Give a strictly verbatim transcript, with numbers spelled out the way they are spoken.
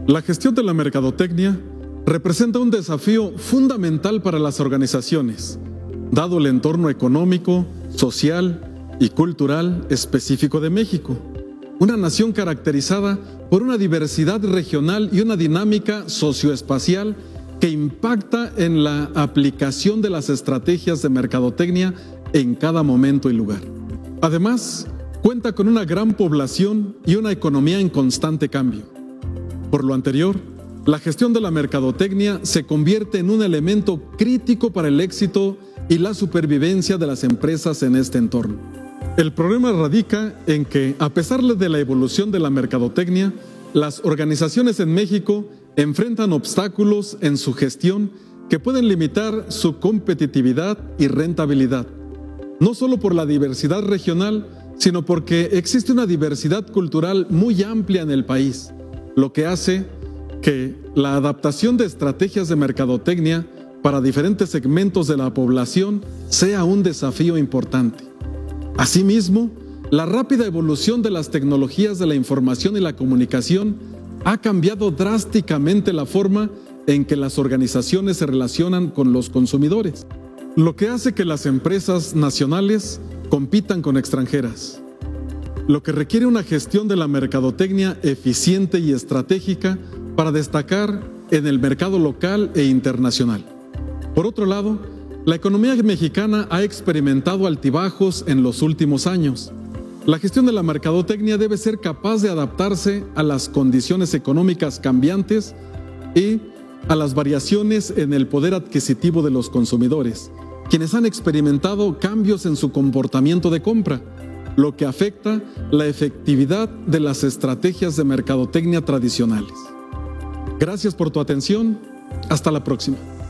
La gestión de la mercadotecnia representa un desafío fundamental para las organizaciones, dado el entorno económico, social y cultural específico de México, una nación caracterizada por una diversidad regional y una dinámica socioespacial que impacta en la aplicación de las estrategias de mercadotecnia en cada momento y lugar. Además, cuenta con una gran población y una economía en constante cambio. Por lo anterior, la gestión de la mercadotecnia se convierte en un elemento crítico para el éxito y la supervivencia de las empresas en este entorno. El problema radica en que, a pesar de la evolución de la mercadotecnia, las organizaciones en México enfrentan obstáculos en su gestión que pueden limitar su competitividad y rentabilidad, no solo por la diversidad regional, sino porque existe una diversidad cultural muy amplia en el país, lo que hace que la adaptación de estrategias de mercadotecnia para diferentes segmentos de la población sea un desafío importante. Asimismo, la rápida evolución de las tecnologías de la información y la comunicación ha cambiado drásticamente la forma en que las organizaciones se relacionan con los consumidores, lo que hace que las empresas nacionales compitan con extranjeras, lo que requiere una gestión de la mercadotecnia eficiente y estratégica para destacar en el mercado local e internacional. Por otro lado, la economía mexicana ha experimentado altibajos en los últimos años. La gestión de la mercadotecnia debe ser capaz de adaptarse a las condiciones económicas cambiantes y a las variaciones en el poder adquisitivo de los consumidores, quienes han experimentado cambios en su comportamiento de compra, lo que afecta la efectividad de las estrategias de mercadotecnia tradicionales. Gracias por tu atención. Hasta la próxima.